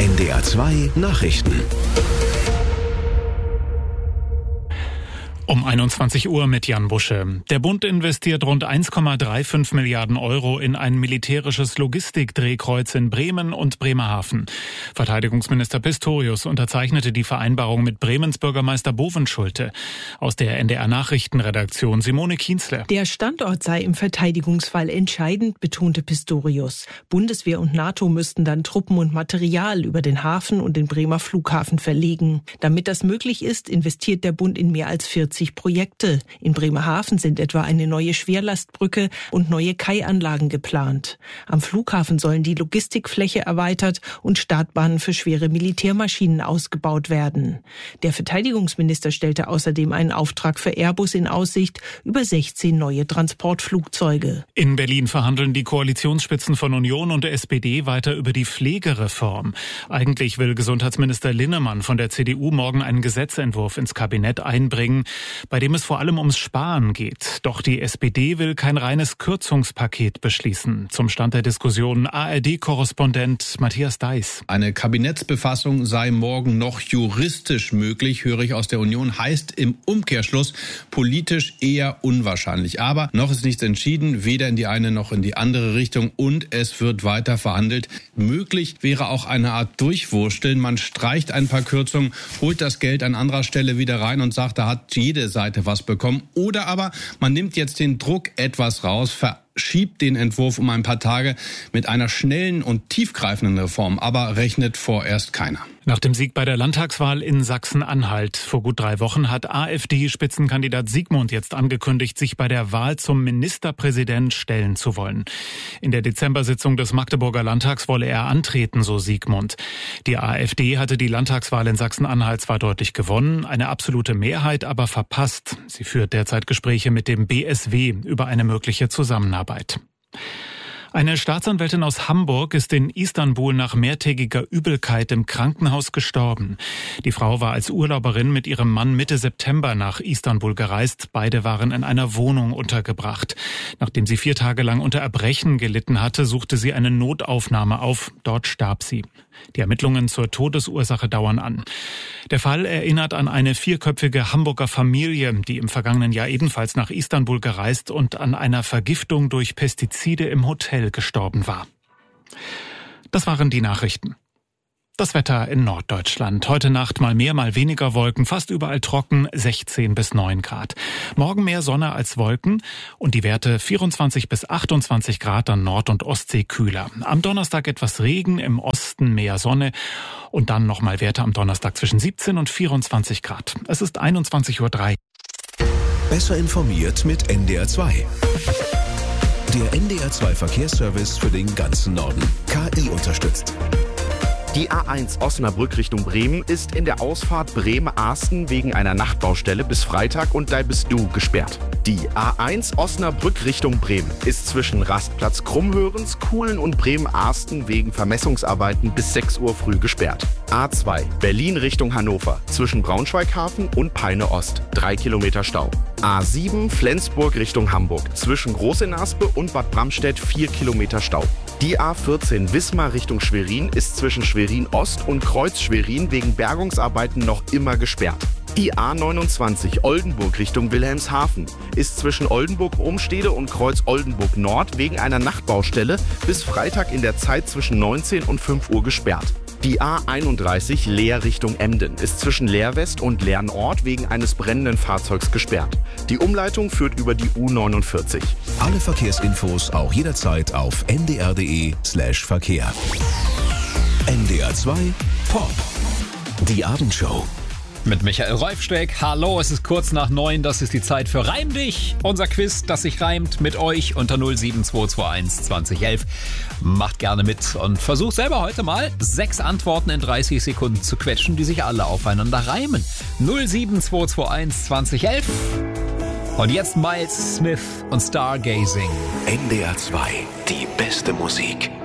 NDR 2 Nachrichten. Um 21 Uhr mit Jan Busche. Der Bund investiert rund 1,35 Milliarden Euro in ein militärisches Logistikdrehkreuz in Bremen und Bremerhaven. Verteidigungsminister Pistorius unterzeichnete die Vereinbarung mit Bremens Bürgermeister Bovenschulte. Aus der NDR Nachrichtenredaktion Simone Kienzle. Der Standort sei im Verteidigungsfall entscheidend, betonte Pistorius. Bundeswehr und NATO müssten dann Truppen und Material über den Hafen und den Bremer Flughafen verlegen. Damit das möglich ist, investiert der Bund in mehr als 40 Projekte. In Bremerhaven sind etwa eine neue Schwerlastbrücke und neue Kaianlagen geplant. Am Flughafen sollen die Logistikfläche erweitert und Startbahnen für schwere Militärmaschinen ausgebaut werden. Der Verteidigungsminister stellte außerdem einen Auftrag für Airbus in Aussicht über 16 neue Transportflugzeuge. In Berlin verhandeln die Koalitionsspitzen von Union und der SPD weiter über die Pflegereform. Eigentlich will Gesundheitsminister Linnemann von der CDU morgen einen Gesetzentwurf ins Kabinett einbringen, bei dem es vor allem ums Sparen geht. Doch die SPD will kein reines Kürzungspaket beschließen. Zum Stand der Diskussion ARD-Korrespondent Matthias Deiß. Eine Kabinettsbefassung sei morgen noch juristisch möglich, höre ich aus der Union, heißt im Umkehrschluss politisch eher unwahrscheinlich. Aber noch ist nichts entschieden, weder in die eine noch in die andere Richtung, und es wird weiter verhandelt. Möglich wäre auch eine Art Durchwursteln. Man streicht ein paar Kürzungen, holt das Geld an anderer Stelle wieder rein und sagt, da hat jede Seite was bekommen. Oder aber man nimmt jetzt den Druck etwas raus, verschiebt den Entwurf um ein paar Tage mit einer schnellen und tiefgreifenden Reform, aber rechnet vorerst keiner. Nach dem Sieg bei der Landtagswahl in Sachsen-Anhalt vor gut 3 Wochen hat AfD-Spitzenkandidat Siegmund jetzt angekündigt, sich bei der Wahl zum Ministerpräsident stellen zu wollen. In der Dezembersitzung des Magdeburger Landtags wolle er antreten, so Siegmund. Die AfD hatte die Landtagswahl in Sachsen-Anhalt zwar deutlich gewonnen, eine absolute Mehrheit aber verpasst. Sie führt derzeit Gespräche mit dem BSW über eine mögliche Zusammenarbeit. Eine Staatsanwältin aus Hamburg ist in Istanbul nach mehrtägiger Übelkeit im Krankenhaus gestorben. Die Frau war als Urlauberin mit ihrem Mann Mitte September nach Istanbul gereist. Beide waren in einer Wohnung untergebracht. Nachdem sie 4 Tage lang unter Erbrechen gelitten hatte, suchte sie eine Notaufnahme auf. Dort starb sie. Die Ermittlungen zur Todesursache dauern an. Der Fall erinnert an eine 4-köpfige Hamburger Familie, die im vergangenen Jahr ebenfalls nach Istanbul gereist und an einer Vergiftung durch Pestizide im Hotel gestorben war. Das waren die Nachrichten. Das Wetter in Norddeutschland. Heute Nacht mal mehr, mal weniger Wolken, fast überall trocken, 16 bis 9 Grad. Morgen mehr Sonne als Wolken und die Werte 24 bis 28 Grad an Nord- und Ostsee kühler. Am Donnerstag etwas Regen, im Osten mehr Sonne und dann nochmal Werte am Donnerstag zwischen 17 und 24 Grad. Es ist 21:03 Uhr. Besser informiert mit NDR 2. Der NDR 2 Verkehrsservice für den ganzen Norden. KI unterstützt. Die A1 Osnabrück Richtung Bremen ist in der Ausfahrt Bremen-Arsten wegen einer Nachtbaustelle bis Freitag und da bist du gesperrt. Die A1 Osnabrück Richtung Bremen ist zwischen Rastplatz Krummhörens, Kuhlen und Bremen-Arsten wegen Vermessungsarbeiten bis 6 Uhr früh gesperrt. A2 Berlin Richtung Hannover zwischen Braunschweighafen und Peine Ost 3 Kilometer Stau. A7 Flensburg Richtung Hamburg zwischen Großenaspe und Bad Bramstedt 4 Kilometer Stau. Die A14 Wismar Richtung Schwerin ist zwischen Schwerin Ost und Kreuz Schwerin wegen Bergungsarbeiten noch immer gesperrt. Die A29 Oldenburg Richtung Wilhelmshaven ist zwischen Oldenburg-Umstede und Kreuz Oldenburg Nord wegen einer Nachtbaustelle bis Freitag in der Zeit zwischen 19 und 5 Uhr gesperrt. Die A31 Leer Richtung Emden ist zwischen Leer West und Leer Nord wegen eines brennenden Fahrzeugs gesperrt. Die Umleitung führt über die U49. Alle Verkehrsinfos auch jederzeit auf ndr.de/Verkehr. NDR 2 Pop. Die Abendshow. Mit Michael Reufsteck. Hallo, es ist kurz nach 9, das ist die Zeit für Reim dich. Unser Quiz, das sich reimt, mit euch unter 07221 2011. Macht gerne mit und versucht selber heute mal 6 Antworten in 30 Sekunden zu quetschen, die sich alle aufeinander reimen. 07221 2011. Und jetzt Miles Smith und Stargazing. NDR 2, die beste Musik.